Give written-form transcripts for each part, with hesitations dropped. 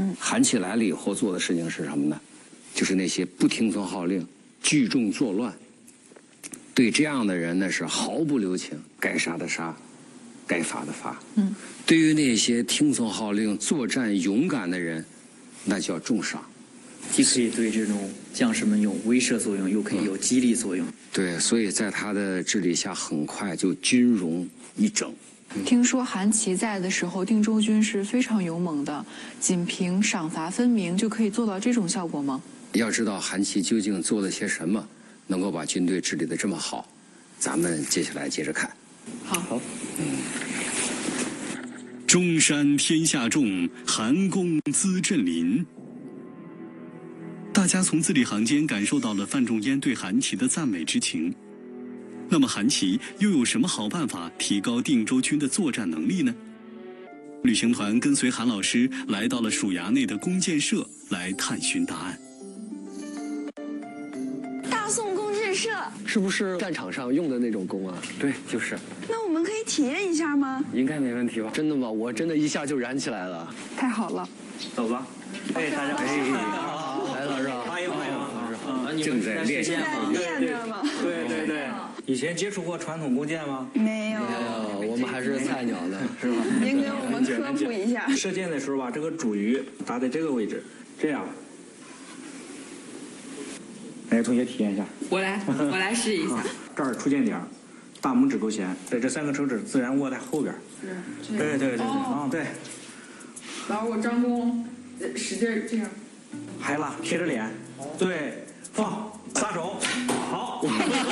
韩琦来了以后做的事情是什么呢？就是那些不听从号令、聚众作乱，对这样的人呢是毫不留情，该杀的杀，该罚的罚。对于那些听从号令、作战勇敢的人，那叫重赏。 既可以对这种将士们有威慑作用，又可以有激励作用。 对，所以在他的治理下，很快就军容一整。 听说韩琦在的时候，定州军是非常勇猛的，仅凭赏罚分明就可以做到这种效果吗？ 要知道韩琦究竟做了些什么，能够把军队治理得这么好，咱们接下来接着看。 好。 中山天下重，韩公资镇临。大家从字里行间感受到了范仲淹对韩琦的赞美之情。那么韩琦又有什么好办法提高定州军的作战能力呢？旅行团跟随韩老师来到了署衙内的弓箭社来探寻答案。 大宋弓箭社是不是战场上用的那种弓啊？ 对，就是。 那我们可以体验一下吗？ 应该没问题吧？ 真的吗？我真的一下就燃起来了。 太好了， 走吧。大家好， 来了是吧？ 欢迎。 正在练习。 练着吗？ 对。以前接触过传统弓箭吗？ 没有。 我们还是菜鸟呢，是吧？ 您给我们科普一下。 射箭的时候吧，这个主鱼打在这个位置，这样。哪个同学体验一下？ 我来试一下。 这儿出箭点，大拇指勾弦，在这3个手指自然握在后边。对。对。 然后我张弓，使劲这样。 孩子贴着脸，对，放，撒手，好。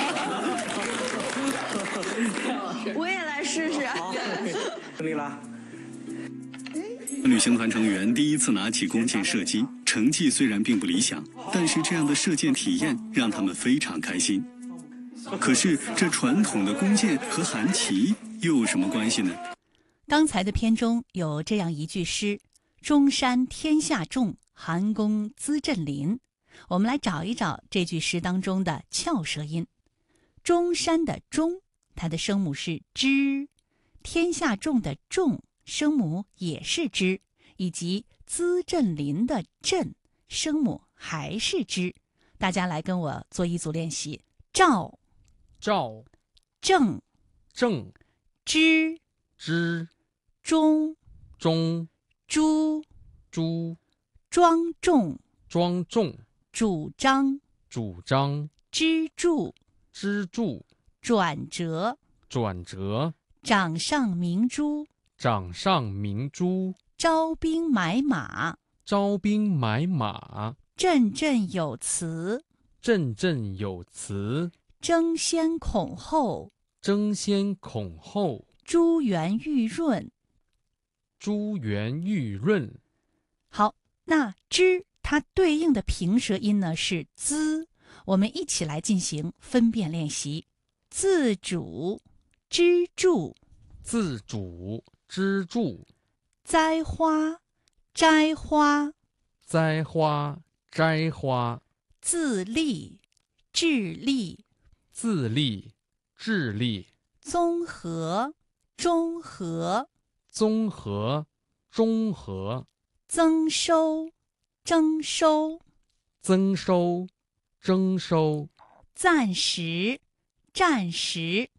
我也来试试。 胜利了。 旅行团成员第一次拿起弓箭射击，成绩虽然并不理想，但是这样的射箭体验让他们非常开心。可是这传统的弓箭和韩琦又有什么关系呢？ 刚才的篇中有这样一句诗：中山天下重，韩公资镇临。我们来找一找这句诗当中的翘舌音。中山的中，它的声母是之；天下重的重，声母也是之；以及资镇临的镇，声母还是之。大家来跟我做一组练习：赵、正、之、中、朱、庄重、主张、支柱、转折、掌上明珠、招兵买马、振振有词、争先恐后、珠圆玉润。好，那之它对应的平舌音呢是滋，我们一起来进行分辨练习。自主、支柱、栽花、摘花、自立、智力、综合、中和、增收、征收、暂时、暂时。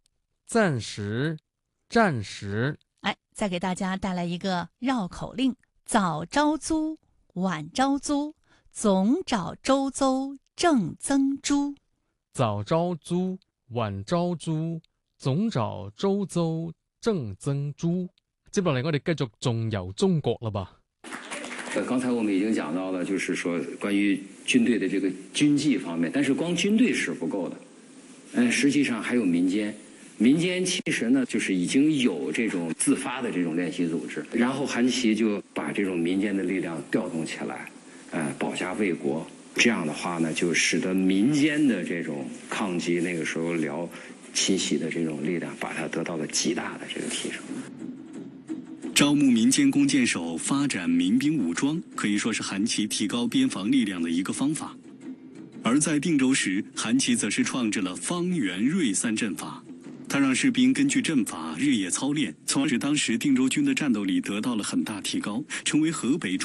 哎，再给大家带来一个绕口令：早招租，晚招租，总找周邹正增租。 早招租，晚招租，總找周邹正增租。接落嚟我哋繼續縱遊中國了吧？ 刚才我们已经讲到了，就是说关于军队的这个军纪方面，但是光军队是不够的，实际上还有民间。民间其实呢，就是已经有这种自发的这种练习组织，然后韩琦就把这种民间的力量调动起来，保家卫国。这样的话呢，就使得民间的这种抗击那个时候辽侵袭的这种力量，把它得到了极大的这个提升。 招募民间弓箭手，发展民兵武装，可以说是韩琦提高边防力量的一个方法。而在定州时，韩琦则是创制了方圆锐3阵法。他让士兵根据阵法日夜操练，从而使当时定州军的战斗力得到了很大提高，成为河北